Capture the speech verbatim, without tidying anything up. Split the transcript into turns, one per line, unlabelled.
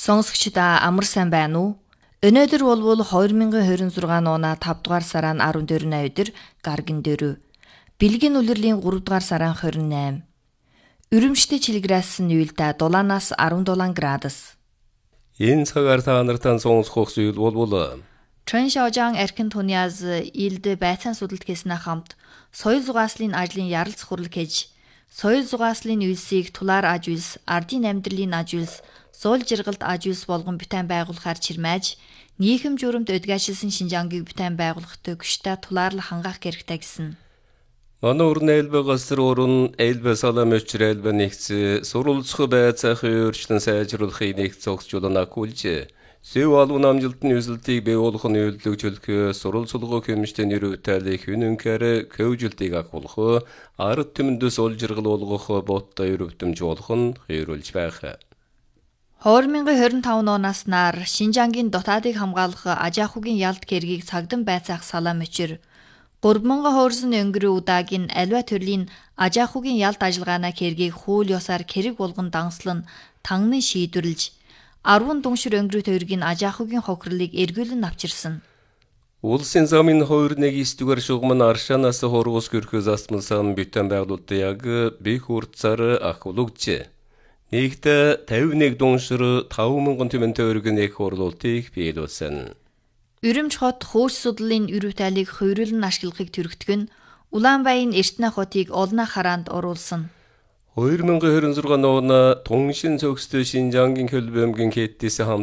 Сонсогчдаа амар сайн байна уу? Өнөөдөр болвол two thousand twenty-six оны five дугаар сарын fourteen өдөр гаргийн дөрөв. Бэлгийн улирлын three дугаар сарын twenty-eight. Өрөмштэй чилгрээсэн уйлда дулаанаас sevenseven градус.
Энэ цагаар та нартай сонсох зүйл болвол
Трэншожан эрхэн туниас илд байцаан судалт гэснэ хамт соёл зугааслын ажлын яралц хурал гэж соёл зугааслын үйлсийг тулаар аж үйлс, ардын амьдралын аж үйлс, суул жиргалт аж үйлс болгон бүтээн байгуулахаар чирмээж, нийгэм журамд өдгөөшилсэн Шинжаангийг бүтээн байгуулах төгстэй тулаарлах хангаах хэрэгтэй гэсэн.
манай уран айлбай гасар уран айлбай салам өчр айлбай нэгц суралцах байцаахын өөрчлөн сайжруулахыг нэгт зогсжуулна гүйлж. Сэв алуун амжилтны үзэлтийг бий болгох нь үйлдвэрлэж суралцлого хэмжээтэй нэрвтэлийг үнэнхээр көвжилтийг агуулах, ард түмэндээс олжиргал болгох боттой өрөвдөмж болох нь хэврүүлж байх.
two thousand twenty-five оноос нар Шинжаангийн дотоодыг хамгаалах Ажаахугийн ялт кэргийг цагдан байцаах салам өчр three thousand хуурсан өнгөрөө удаагийн аливаа төрлийн Ажаахугийн ялт ажиллагаана кэргийг хууль ёсоор кэрэг болгон данслан тангны шийдвэрлэж ten дүншир өнгөрөө тойргийн Ажаахугийн хохирлыг эргүүлэн авчирсан.
Улсын замын two nineteen дугаар шугамн аршанаас хоргос көрхөс асмалсан бүтээн байгуулалтын яг бих уртсаар ахуулж. Нэгт fifty-one дүншир five thousand тэмэн тойргийн их хурлуултыг биелүүлсэн.
Өрөмч хот хууч судлалын өрөвтөлийг хувирлан ашиглахыг төрөгдөх нь Улаанбаян Эртнэ хотыг олно хараанд оруулсан.
twenty twenty-six оны Туншин цогцтой Шинжаангийн хөлбөмбөгийн хэдтэйс